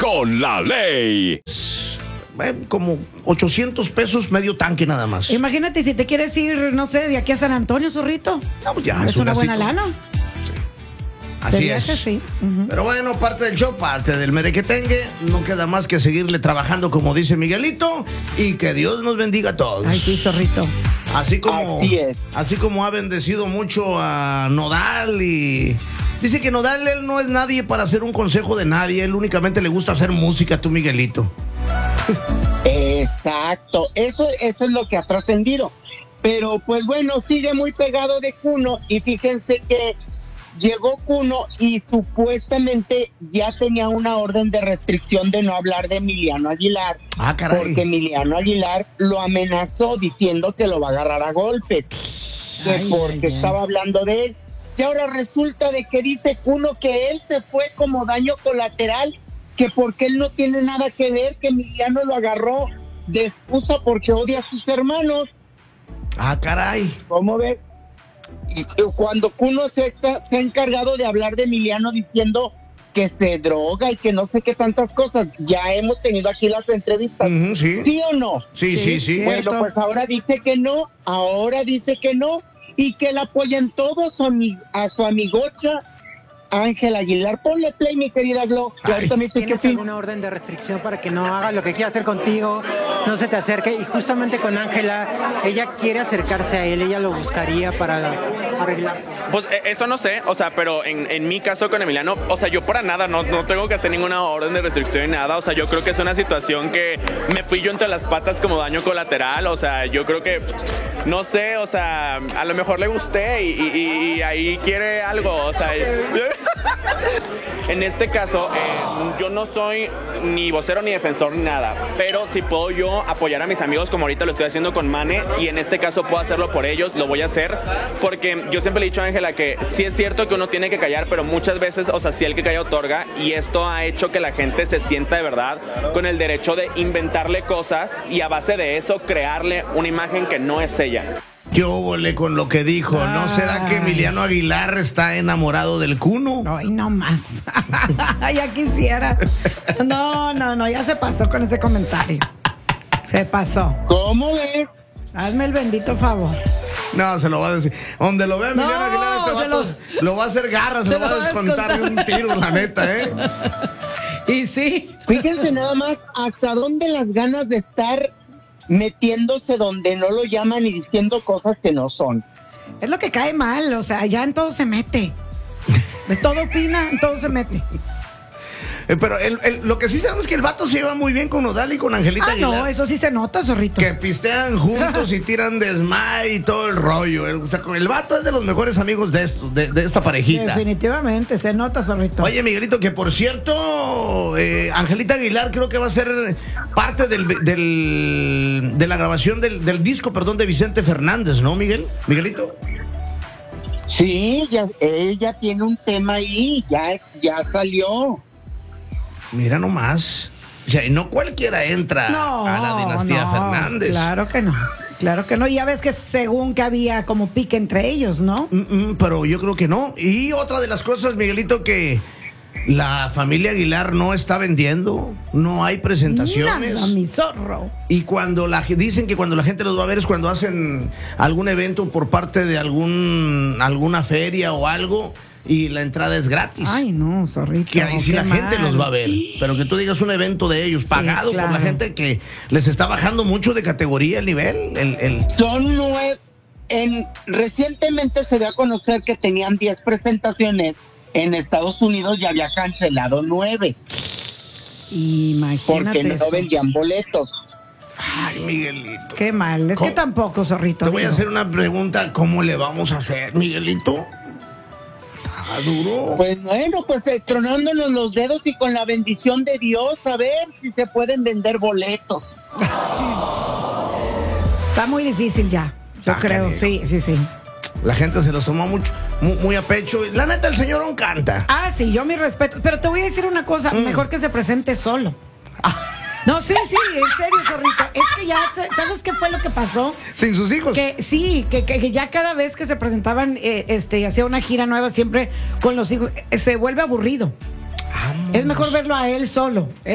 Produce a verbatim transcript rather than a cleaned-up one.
con la ley. Eh, como ochocientos pesos, medio tanque nada más. Imagínate si te quieres ir, no sé, de aquí a San Antonio, zorrito. No, pues ya, es, es un una gastito. buena lana. Así De es. viaje, sí. Uh-huh. Pero bueno, parte del show, parte del merequetengue. No queda más que seguirle trabajando, como dice Miguelito, y que Dios nos bendiga a todos. Ay, sí, zorrito. Así como, Así es. así como ha bendecido mucho a Nodal y dice que Nodal él no es nadie para hacer un consejo de nadie, él únicamente le gusta hacer música, tú Miguelito. Exacto, eso, eso es lo que ha trascendido. Pero pues bueno, sigue muy pegado de Kuno y fíjense que llegó Kuno y supuestamente ya tenía una orden de restricción de no hablar de Emiliano Aguilar. Ah, caray. Porque Emiliano Aguilar lo amenazó diciendo que lo va a agarrar a golpes. Que Ay, porque ay, ay. estaba hablando de él. Y ahora resulta de que dice Kuno que él se fue como daño colateral, que porque él no tiene nada que ver, que Emiliano lo agarró de excusa porque odia a sus hermanos. Ah, caray. ¿Cómo ves? Y cuando Kuno se, está, se ha encargado de hablar de Emiliano diciendo que se droga y que no sé qué tantas cosas, ya hemos tenido aquí las entrevistas. Uh-huh, sí. ¿Sí o no? Sí, sí, sí. Bueno, pues ahora dice que no, ahora dice que no, y que la apoyan todos a, mi, a su amigocha Ángela Aguilar. Ponle play, mi querida Glo. Y ahorita me dice que ¿Tienes sí. alguna orden de restricción para que no haga lo que quiera hacer contigo, no se te acerque? Y justamente con Ángela, ella quiere acercarse a él, ella lo buscaría para arreglar. Pues eh, eso no sé, o sea, pero en, en mi caso con Emiliano, o sea, yo para nada, no, no tengo que hacer ninguna orden de restricción ni nada, o sea, yo creo que es una situación que me fui yo entre las patas como daño colateral, o sea, yo creo que, no sé, o sea, a lo mejor le gusté y, y, y ahí quiere algo, o sea... En este caso, eh, yo no soy ni vocero ni defensor ni nada, pero si puedo yo apoyar a mis amigos como ahorita lo estoy haciendo con Mane, y en este caso puedo hacerlo por ellos, lo voy a hacer, porque yo siempre le he dicho a Ángela que sí es cierto que uno tiene que callar, pero muchas veces, o sea, sí el que calla otorga, y esto ha hecho que la gente se sienta de verdad con el derecho de inventarle cosas y a base de eso crearle una imagen que no es ella. ¿Qué óvole con lo que dijo? ¿No será que Emiliano Aguilar está enamorado del Kuno? Ay, no más. Ya quisiera. No, no, no, ya se pasó con ese comentario. Se pasó. ¿Cómo ves? Hazme el bendito favor. No, se lo va a decir. Donde lo vea Emiliano No, Aguilar, este se vato lo- lo va a hacer garras, se, se lo va lo a va a descontar de un tiro, la neta, ¿eh? Y sí. Fíjense nada más hasta dónde las ganas de estar metiéndose donde no lo llaman y diciendo cosas que no son. Es lo que cae mal, o sea, ya en todo se mete. De todo opina, en todo se mete. Eh, pero el, el- lo que sí sabemos es que el vato se lleva muy bien con Nodal y con Angelita Ah, Aguilar. no, eso sí se nota, zorrito. Que pistean juntos y tiran desmay y todo el rollo. El, o sea, el vato es de los mejores amigos de, esto, de, de esta parejita. Definitivamente, se nota, zorrito. Oye, Miguelito, que por cierto, eh, Angelita Aguilar creo que va a ser parte del, del- de la grabación del, del disco, perdón, de Vicente Fernández, ¿no, Miguel? Miguelito. Sí, ya, ella tiene un tema ahí, ya, ya salió. Mira nomás. O sea, y no cualquiera entra No, a la dinastía no, Fernández. Claro que no. Claro que no. Y ya ves que según que había como pique entre ellos, ¿no? Mm, mm, pero yo creo que no. Y otra de las cosas, Miguelito, que la familia Aguilar no está vendiendo, no hay presentaciones. Nada, mi zorro. Y cuando la dicen que cuando la gente los va a ver es cuando hacen algún evento por parte de algún alguna feria o algo y la entrada es gratis. Ay, no, zorrito. Que ahí sí qué la gente mal. los va a ver. Pero que tú digas un evento de ellos pagado claro. por la gente que les está bajando mucho de categoría el nivel. El, el... Son nueve. En, recientemente se dio a conocer que tenían diez presentaciones en Estados Unidos y había cancelado nueve Imagínate porque no eso. vendían boletos. Ay, Miguelito. Qué mal. Es ¿Cómo? que tampoco, zorrito. Te voy a digo. hacer una pregunta. ¿Cómo le vamos a hacer, Miguelito? Está duro. Pues bueno, pues eh, tronándonos los dedos y con la bendición de Dios, a ver si se pueden vender boletos. Está muy difícil ya. Yo Ah, creo, canijo. sí, sí, sí. La gente se los tomó mucho, muy, muy a pecho. La neta, el señor aún canta. Ah, sí, yo mi respeto. Pero te voy a decir una cosa, Mm. mejor que se presente solo. No, sí, sí, en serio, zorrito. Es que ya, se- ¿sabes qué fue lo que pasó? Sin sus hijos. Que sí, que, que- que ya cada vez que se presentaban, eh, este, hacía una gira nueva siempre con los hijos, eh, se vuelve aburrido. Vámonos. Es mejor verlo a él solo.